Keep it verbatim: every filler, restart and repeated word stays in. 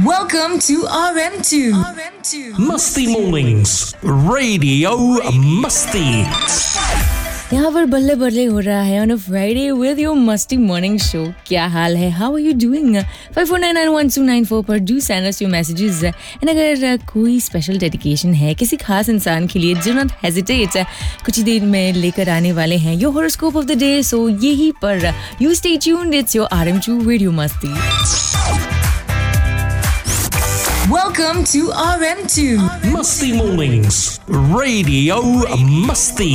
Welcome to R M two. Musty Mornings, Radio Musty. यहाँ पर बल्ले बल्ले हो रहा है on a Friday with your Musty Morning Show. क्या हाल है? How are you doing? five four nine nine one two nine four पर do send us your messages. And अगर कोई special dedication है किसी खास इंसान के लिए, do not hesitate. कुछ ही देर में लेकर आने वाले हैं your horoscope of the day. So यही पर you stay tuned. It's your R M two Radio Musty. Welcome to R M two. Musty Mornings, Radio Musty.